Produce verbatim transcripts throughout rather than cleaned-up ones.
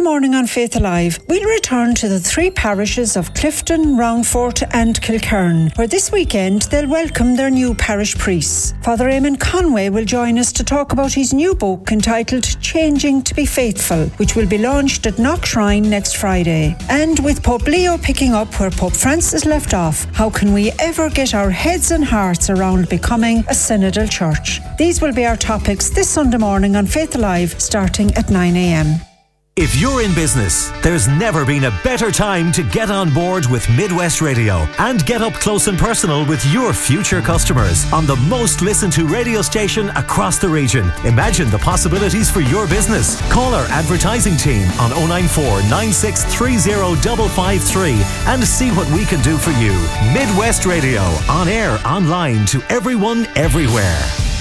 Sunday morning on Faith Alive, we'll return to the three parishes of Clifton, Roundfort and Kilkern, where this weekend they'll welcome their new parish priests. Father Eamon Conway will join us to talk about his new book entitled Changing to be Faithful, which will be launched at Knock Shrine next Friday. And with Pope Leo picking up where Pope Francis left off, how can we ever get our heads and hearts around becoming a synodal church? These will be our topics this Sunday morning on Faith Alive, starting at nine a.m. If you're in business, there's never been a better time to get on board with Midwest Radio and get up close and personal with your future customers on the most listened to radio station across the region. Imagine the possibilities for your business. Call our advertising team on oh nine four, nine six three oh, five five three and see what we can do for you. Midwest Radio, on air, online, to everyone, everywhere.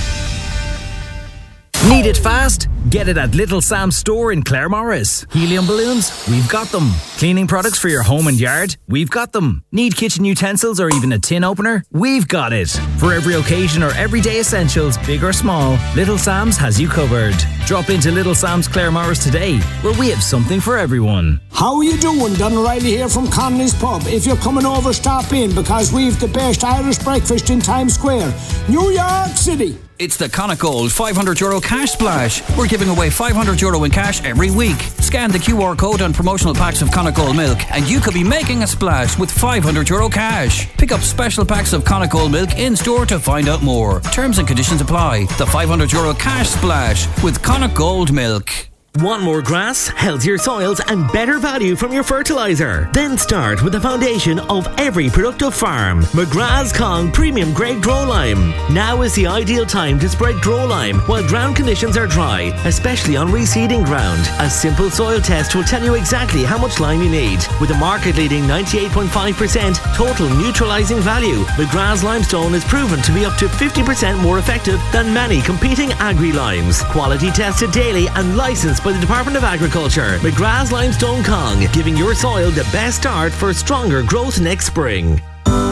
Need it fast? Get it at Little Sam's store in Claremorris. Helium balloons? We've got them. Cleaning products for your home and yard? We've got them. Need kitchen utensils or even a tin opener? We've got it. For every occasion or everyday essentials, big or small, Little Sam's has you covered. Drop into Little Sam's Claremorris today, where we have something for everyone. How are you doing? Don O'Reilly here from Connolly's Pub. If you're coming over, stop in, because we've the best Irish breakfast in Times Square, New York City. It's the Connacht five hundred euro cash splash. We're giving away five hundred euro in cash every week. Scan the Q R code on promotional packs of Connacht milk and you could be making a splash with five hundred euro cash. Pick up special packs of Connacht milk in store to find out more. Terms and conditions apply. The five hundred euro cash splash with Connacht Gold Milk. Want more grass, healthier soils and better value from your fertiliser? Then start with the foundation of every productive farm. McGrath's Kong Premium Grade Grow Lime. Now is the ideal time to spread Grow Lime while ground conditions are dry, especially on reseeding ground. A simple soil test will tell you exactly how much lime you need. With a market-leading ninety-eight point five percent total neutralising value, McGrath's Limestone is proven to be up to fifty percent more effective than many competing agri-limes. Quality tested daily and licensed by the Department of Agriculture. McGrath's Limestone Kong, giving your soil the best start for stronger growth next spring.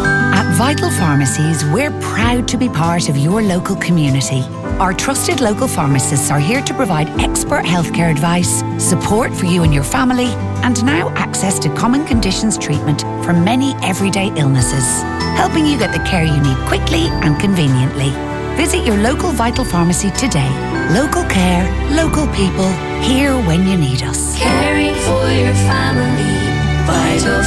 At Vital Pharmacies, we're proud to be part of your local community. Our trusted local pharmacists are here to provide expert healthcare advice, support for you and your family, and now access to common conditions treatment for many everyday illnesses, helping you get the care you need quickly and conveniently. Visit your local Vital Pharmacy today. Local care, local people, here when you need us. Caring for your family, Vital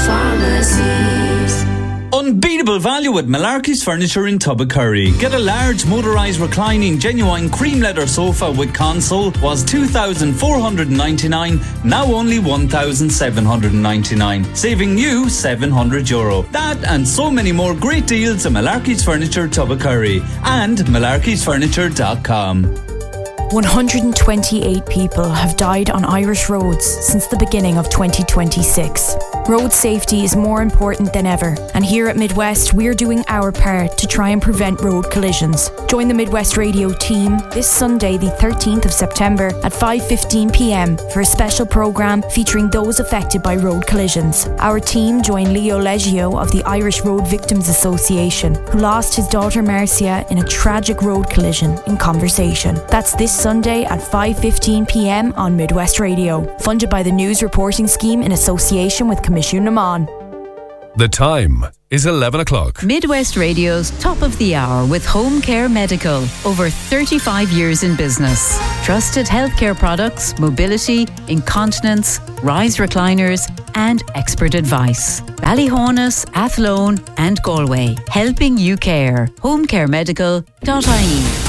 Pharmacies. Unbeatable value at Malarkey's Furniture in Tubbercurry. Get a large motorised reclining genuine cream leather sofa with console was two thousand four hundred ninety-nine, now only one thousand seven hundred ninety-nine, saving you seven hundred euro. That and so many more great deals at Malarkey's Furniture Tubbercurry and malarkeys furniture dot com. one hundred twenty-eight people have died on Irish roads since the beginning of twenty twenty-six. Road safety is more important than ever, and here at Midwest we're doing our part to try and prevent road collisions. Join the Midwest Radio team this Sunday the thirteenth of September at five fifteen p m for a special programme featuring those affected by road collisions. Our team join Leo Leggio of the Irish Road Victims Association, who lost his daughter Marcia in a tragic road collision, in conversation. That's this Sunday at five fifteen p m on Midwest Radio, funded by the News Reporting Scheme in association with Commission Naman. The time is eleven o'clock. Midwest Radio's Top of the Hour with Home Care Medical. Over thirty-five years in business. Trusted healthcare products, mobility, incontinence, rise recliners and expert advice. Ballyhonus, Athlone and Galway. Helping you care. home care medical dot I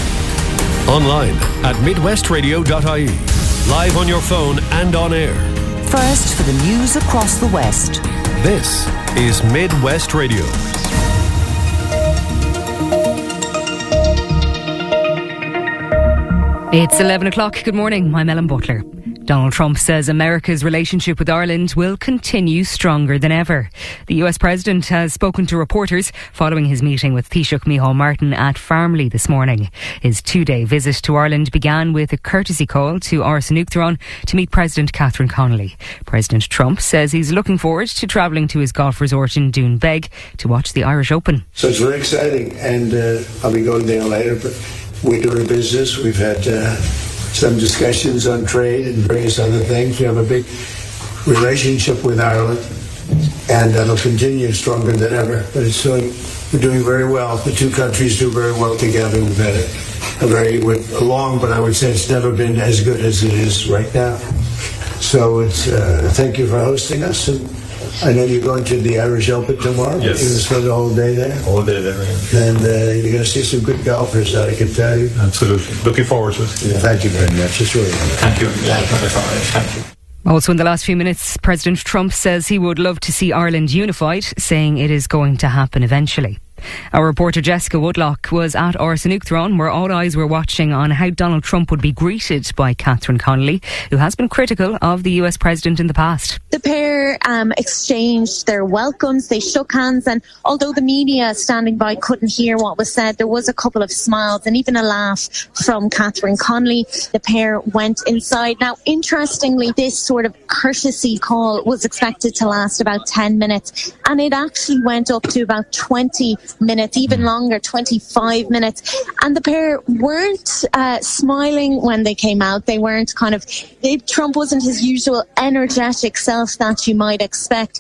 E. Online at midwest radio dot I E. Live on your phone and on air. First for the news across the West. This is Midwest Radio. It's eleven o'clock. Good morning. I'm Ellen Butler. Donald Trump says America's relationship with Ireland will continue stronger than ever. The U S President has spoken to reporters following his meeting with Taoiseach Micheál Martin at Farmley this morning. His two-day visit to Ireland began with a courtesy call to Áras an Uachtaráin to meet President Catherine Connolly. President Trump says he's looking forward to travelling to his golf resort in Doonbeg to watch the Irish Open. So it's very exciting, and uh, I'll be going there later, but we're doing business. We've had... Uh some discussions on trade and various other things. We have a big relationship with Ireland, and that'll continue stronger than ever. But it's doing, we're doing very well. The two countries do very well together. We've had a, a very we're long, but I would say it's never been as good as it is right now. So it's uh, thank you for hosting us. And I know you're going to the Irish Open tomorrow. Yes. You're going to spend the whole day there. All day there. Yeah. And uh, you're going to see some good golfers, that I can tell you. Absolutely. Looking forward to it. Yeah. Thank you very much. It's really nice. Thank you. Thank you. Also in the last few minutes, President Trump says he would love to see Ireland unified, saying it is going to happen eventually. Our reporter Jessica Woodlock was at Áras an Uachtaráin, where all eyes were watching on how Donald Trump would be greeted by Catherine Connolly, who has been critical of the U S president in the past. The pair um, exchanged their welcomes, they shook hands, and although the media standing by couldn't hear what was said, there was a couple of smiles and even a laugh from Catherine Connolly. The pair went inside. Now, interestingly, this sort of courtesy call was expected to last about ten minutes, and it actually went up to about twenty minutes, even longer, twenty-five minutes. And the pair weren't uh, smiling when they came out. They weren't kind of, they, Trump wasn't his usual energetic self that you might expect.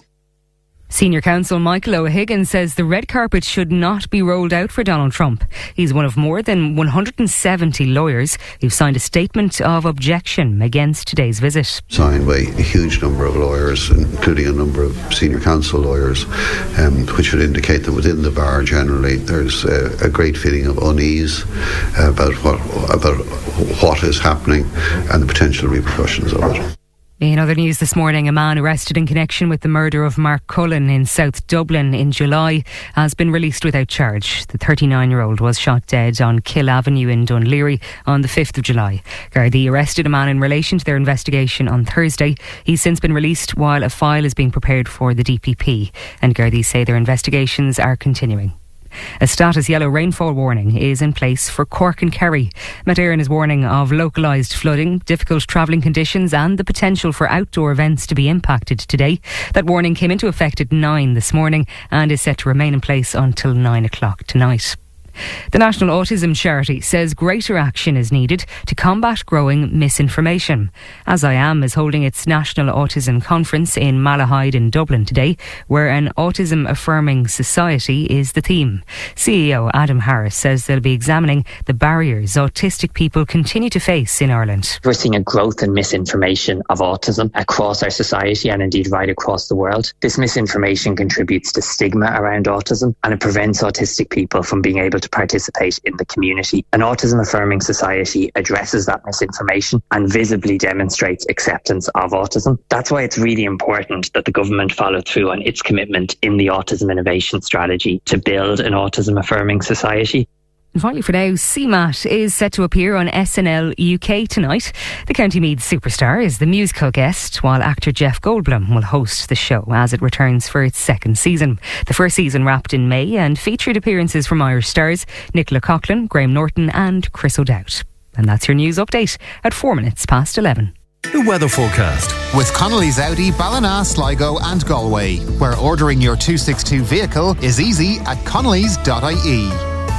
Senior counsel Michael O'Higgins says the red carpet should not be rolled out for Donald Trump. He's one of more than one hundred seventy lawyers who've signed a statement of objection against today's visit. Signed by a huge number of lawyers, including a number of senior counsel lawyers, um, which would indicate that within the bar generally there's uh, a great feeling of unease about what, about what is happening and the potential repercussions of it. In other news this morning, a man arrested in connection with the murder of Mark Cullen in South Dublin in July has been released without charge. The thirty-nine-year-old was shot dead on Kill Avenue in Dunleary on the fifth of July. Gardaí arrested a man in relation to their investigation on Thursday. He's since been released while a file is being prepared for the D P P, and Gardaí say their investigations are continuing. A status yellow rainfall warning is in place for Cork and Kerry. Met Éireann is warning of localised flooding, difficult travelling conditions and the potential for outdoor events to be impacted today. That warning came into effect at nine this morning and is set to remain in place until nine o'clock tonight. The National Autism Charity says greater action is needed to combat growing misinformation. As I Am is holding its National Autism Conference in Malahide in Dublin today, where an autism affirming society is the theme. C E O Adam Harris says they'll be examining the barriers autistic people continue to face in Ireland. We're seeing a growth in misinformation of autism across our society and indeed right across the world. This misinformation contributes to stigma around autism, and it prevents autistic people from being able to participate in the community. An autism affirming society addresses that misinformation and visibly demonstrates acceptance of autism. That's why it's really important that the government follow through on its commitment in the Autism Innovation Strategy to build an autism affirming society. And finally for now, C MAT is set to appear on S N L U K tonight. The County Meath superstar is the musical guest, while actor Jeff Goldblum will host the show as it returns for its second season. The first season wrapped in May and featured appearances from Irish stars Nicola Coughlan, Graham Norton and Chris O'Dowd. And that's your news update at four minutes past eleven. The weather forecast with Connolly's Audi, Ballina, Sligo and Galway, where ordering your two sixty-two vehicle is easy at connellys dot I E.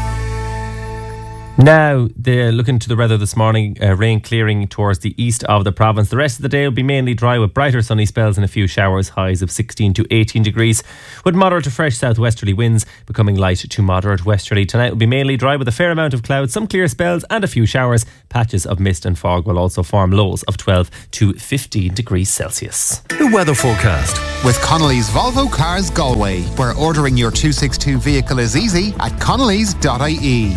Now, they're looking to the weather this morning, uh, rain clearing towards the east of the province. The rest of the day will be mainly dry with brighter sunny spells and a few showers, highs of sixteen to eighteen degrees, with moderate to fresh southwesterly winds becoming light to moderate westerly. Tonight will be mainly dry with a fair amount of clouds, some clear spells and a few showers. Patches of mist and fog will also form, lows of twelve to fifteen degrees Celsius. The weather forecast with Connolly's Volvo Cars Galway, where ordering your two sixty-two vehicle is easy at connellys dot I E.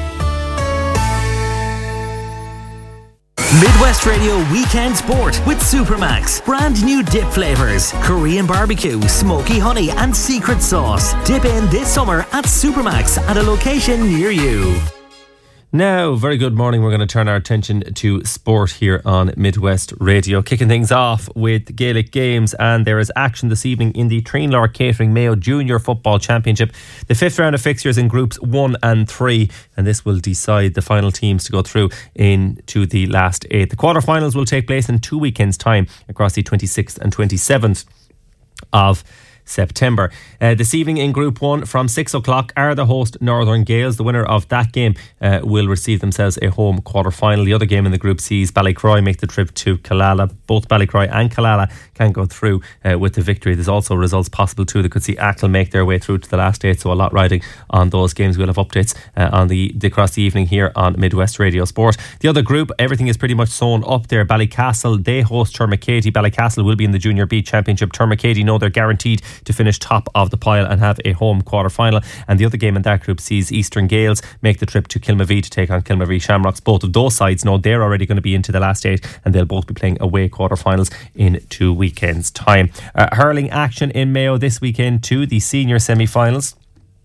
Midwest Radio Weekend Sport with Supermax. Brand new dip flavours, Korean barbecue, smoky honey and secret sauce. Dip in this summer at Supermax at a location near you. Now, very good morning. We're going to turn our attention to sport here on Midwest Radio. Kicking things off with Gaelic games, and there is action this evening in the Treenlaw Catering Mayo Junior Football Championship. The fifth round of fixtures in groups one and three, and this will decide the final teams to go through into the last eight. The quarterfinals will take place in two weekends' time across the twenty-sixth and twenty-seventh of September. Uh, this evening in Group one from six o'clock are the host Northern Gales. The winner of that game uh, will receive themselves a home quarter-final. The other game in the Group sees Ballycroy make the trip to Killala. Both Ballycroy and Killala can go through uh, with the victory. There's also results possible too. They could see Achill make their way through to the last eight, so a lot riding on those games. We'll have updates uh, on the, the across the evening here on Midwest Radio Sport. The other group, everything is pretty much sewn up there. Ballycastle, they host Termacady. Ballycastle will be in the Junior B Championship. Termacady know they're guaranteed to finish top of the pile and have a home quarter-final. And the other game in that group sees Eastern Gales make the trip to Kilmavee to take on Kilmavee Shamrocks. Both of those sides know they're already going to be into the last eight, and they'll both be playing away quarter-finals in two weekends' time. Uh, hurling action in Mayo this weekend too. The senior semi-finals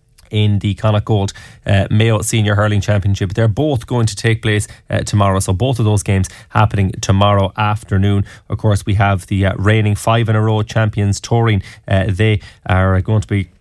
in the Connacht Gold uh, Mayo Senior Hurling Championship. They're both going to take place uh, tomorrow. So both of those games happening tomorrow afternoon. Of course, we have the uh, reigning five in a row champions Tourine. Uh, they are going to be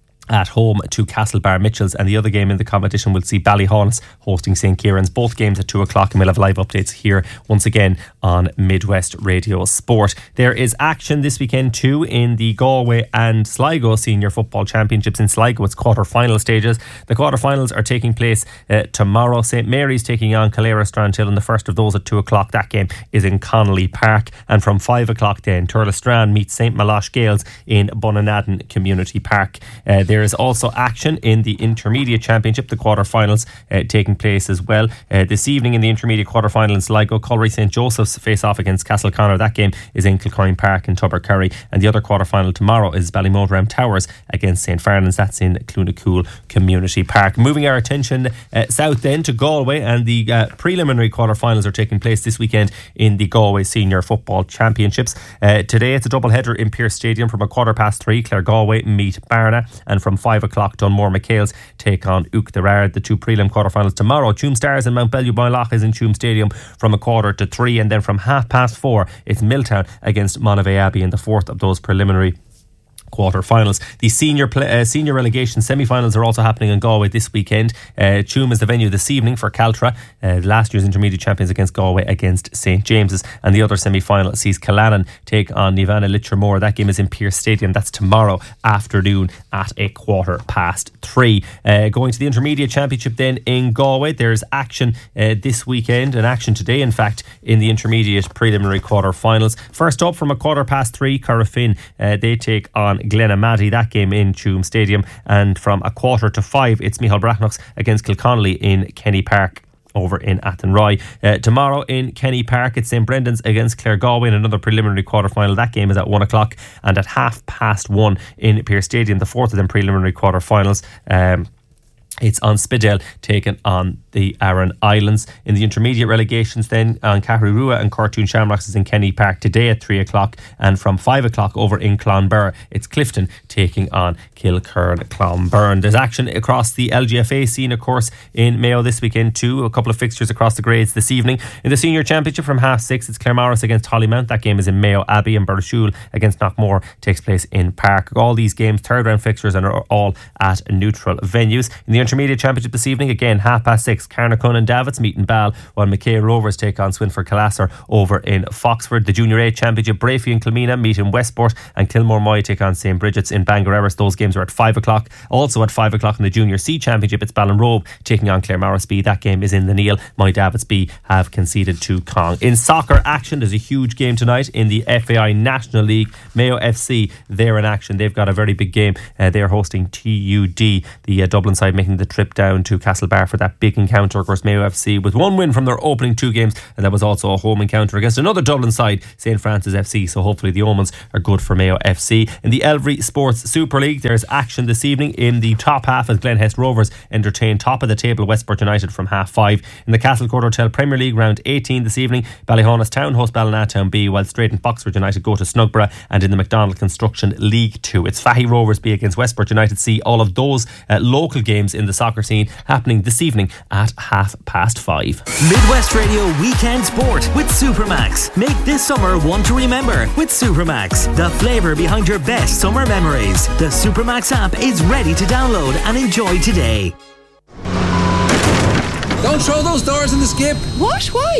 at home to Castlebar Mitchells, and the other game in the competition will see Ballyhaunis hosting Saint Kieran's. Both games at two o'clock, and we'll have live updates here once again on Midwest Radio Sport. There is action this weekend too in the Galway and Sligo Senior Football Championships. In Sligo, it's quarter-final stages. The quarter-finals are taking place uh, tomorrow. Saint Mary's taking on Calera Strandhill, and the first of those at two o'clock. That game is in Connolly Park, and from five o'clock then Turles Strand meets Saint Malosh Gales in Bunanadden Community Park. Uh, there is also action in the Intermediate Championship, the quarter-finals uh, taking place as well. Uh, this evening in the Intermediate quarter-final in Sligo, Colry Saint Joseph's face off against Castleconnor. That game is in Kilcoyne Park in Tubbercurry, and the other quarter-final tomorrow is Ballymoderam Towers against Saint Farnans. That's in Clunacool Community Park. Moving our attention uh, south then to Galway, and the uh, preliminary quarter-finals are taking place this weekend in the Galway Senior Football Championships. Uh, today it's a double-header in Pearse Stadium. From a quarter past three, Clare Galway meet Barna, and from five o'clock Dunmore McHale's take on Uach the Rard. The two prelim quarterfinals tomorrow, Tuam Stars and Mount Bellew Moylach is in Tuam Stadium from a quarter to three, and then from half past four it's Milltown against Monavea Abbey in the fourth of those preliminary quarter-finals. The senior play, uh, senior relegation semi-finals are also happening in Galway this weekend. Uh, Tuam is the venue this evening for Caltra, uh, last year's intermediate champions against Galway against Saint James's, and the other semi-final sees Killannon take on Nivana Litchermore. That game is in Pearse Stadium. That's tomorrow afternoon at a quarter past three. Uh, going to the intermediate championship then in Galway, there's action uh, this weekend, and action today in fact in the intermediate preliminary quarter-finals. First up from a quarter past three, Corofin, uh, they take on Glenamady. That game in Tuam Stadium, and from a quarter to five it's Micheál Brachnachs against Kilconnolly in Kenny Park over in Athenry. Uh, tomorrow in Kenny Park it's Saint Brendan's against Clare Galway in another preliminary quarter-final. That game is at one o'clock, and at half past one in Pearse Stadium, the fourth of them preliminary quarter-finals, um, it's on Spidell taking on the Aran Islands. In the intermediate relegations then, on Cahrurua and Cortoon Shamrocks is in Kenny Park today at three o'clock, and from five o'clock over in Clonbur it's Clifton taking on Kilkern Clonburn. There's action across the L G F A scene of course in Mayo this weekend too. A couple of fixtures across the grades this evening. In the senior championship from half six it's Claremorris against Hollymount. That game is in Mayo Abbey, and Burrishoole against Knockmore takes place in Park. All these games third round fixtures and are all at neutral venues. In the intermediate championship this evening, again half past six, Carnarcon and Davits meet in Ball, while McKay Rovers take on Swinford Calasser over in Foxford. The Junior A Championship, Brafey and Kilmina meet in Westport, and Kilmore Moy take on Saint Bridget's in Bangor Erris. Those games are at five o'clock. Also at five o'clock in the Junior C Championship it's Ballinrobe taking on Claremorris B. That game is in the Neil. Moy Davits B have conceded to Cong. In soccer action, there's a huge game tonight in the F A I National League. Mayo F C, they're in action. They've got a very big game. Uh, they're hosting T U D, the uh, Dublin side making the trip down to Castlebar for that big encounter. Of course, Mayo F C with one win from their opening two games, and that was also a home encounter against another Dublin side, Saint Francis F C. So hopefully the omens are good for Mayo F C. In the Elvery Sports Super League, there's action this evening in the top half as Glenhest Rovers entertain top of the table Westport United from half five. In the Castlecourt Hotel Premier League round eighteen this evening, Ballyhaunis Town host Ballinatown B, while Straight and Foxford United go to Snugborough. And in the McDonald Construction League two, it's Fahy Rovers B against Westport United C. All of those uh, local games in the soccer scene happening this evening at half past five. Midwest Radio Weekend Sport with Supermax. Make this summer one to remember with Supermax, the flavour behind your best summer memories. The Supermax app is ready to download and enjoy today. Don't throw those doors in the skip. What? Why?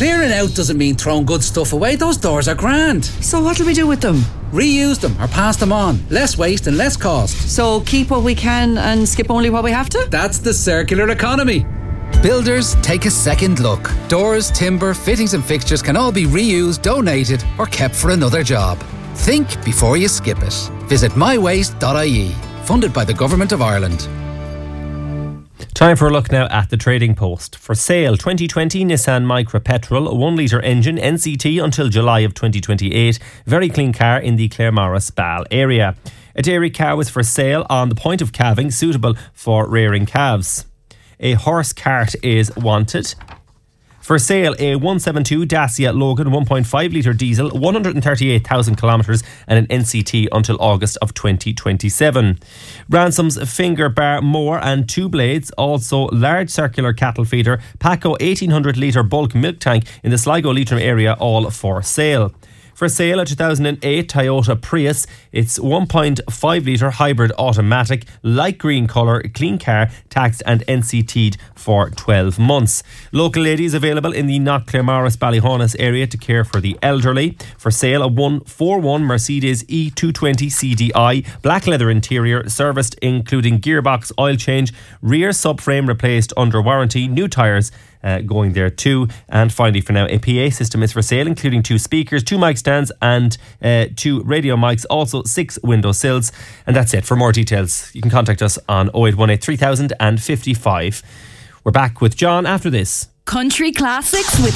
Clearing out doesn't mean throwing good stuff away. Those doors are grand. So what'll we do with them? Reuse them or pass them on. Less waste and less cost. So keep what we can and skip only what we have to? That's the circular economy. Builders, take a second look. Doors, timber, fittings and fixtures can all be reused, donated or kept for another job. Think before you skip it. Visit my waste dot I E. Funded by the Government of Ireland. Time for a look now at the Trading Post. For sale, twenty twenty Nissan Micra Petrol, one litre engine, N C T until July of twenty twenty-eight. Very clean car in the Claremorris Spal area. A dairy cow is for sale on the point of calving, suitable for rearing calves. A horse cart is wanted. For sale, a one seventy-two Dacia Logan one point five litre diesel, one hundred thirty-eight thousand kilometres and an N C T until August of twenty twenty-seven. Ransom's finger bar mower and two blades, also large circular cattle feeder, Paco eighteen hundred litre bulk milk tank in the Sligo Leitrim area, all for sale. For sale, a two thousand eight Toyota Prius. It's one point five litre hybrid automatic, light green colour, clean car, taxed and N C T'd for twelve months. Local ladies available in the Knock Claremorris Ballyhonus area to care for the elderly. For sale, a one forty-one Mercedes E two twenty C D I, black leather interior, serviced including gearbox, oil change, rear subframe replaced under warranty, new tyres Uh, going there too. And finally, for now, a P A system is for sale, including two speakers, two mic stands and uh, two radio mics, also six window sills. And that's it. For more details, you can contact us on oh eight one eight, three thousand and fifty-five. We're back with John after this. Country classics with